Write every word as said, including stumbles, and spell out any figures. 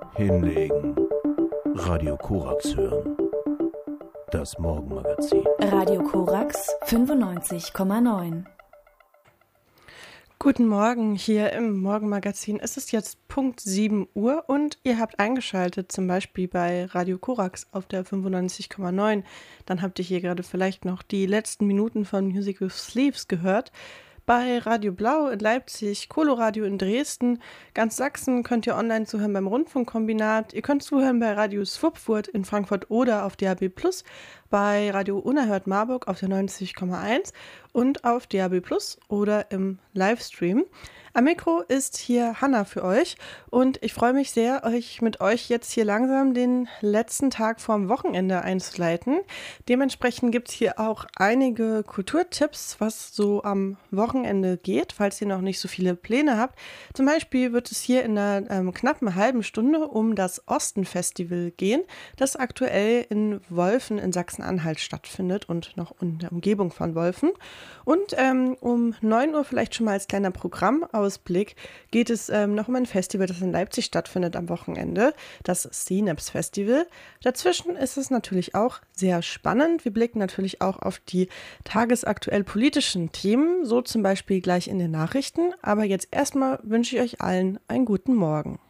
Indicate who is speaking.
Speaker 1: Hinlegen. Radio Korax hören. Das Morgenmagazin.
Speaker 2: Radio Korax fünfundneunzig Komma neun.
Speaker 3: Guten Morgen, hier im Morgenmagazin. Es ist jetzt Punkt sieben Uhr und ihr habt eingeschaltet, zum Beispiel bei Radio Korax auf der fünfundneunzig Komma neun. Dann habt ihr hier gerade vielleicht noch die letzten Minuten von Music with Sleeves gehört. Bei Radio Blau in Leipzig, Coloradio in Dresden, ganz Sachsen könnt ihr online zuhören beim Rundfunkkombinat. Ihr könnt zuhören bei Radio Swupfurt in Frankfurt oder auf D A B plus, bei Radio Unerhört Marburg auf der neunzig Komma eins und auf D A B plus oder im Livestream. Am Mikro ist hier Hanna für euch und ich freue mich sehr, euch mit euch jetzt hier langsam den letzten Tag vorm Wochenende einzuleiten. Dementsprechend gibt es hier auch einige Kulturtipps, was so am Wochenende geht, falls ihr noch nicht so viele Pläne habt. Zum Beispiel wird es hier in einer ähm, knappen halben Stunde um das Osten-Festival gehen, das aktuell in Wolfen in Sachsen-Anhalt stattfindet und noch in der Umgebung von Wolfen. Und ähm, um neun Uhr vielleicht schon mal als kleiner Programmausblick geht es ähm, noch um ein Festival, das in Leipzig stattfindet am Wochenende, das Synapse Festival. Dazwischen ist es natürlich auch sehr spannend. Wir blicken natürlich auch auf die tagesaktuell politischen Themen, so zum Beispiel gleich in den Nachrichten. Aber jetzt erstmal wünsche ich euch allen einen guten Morgen.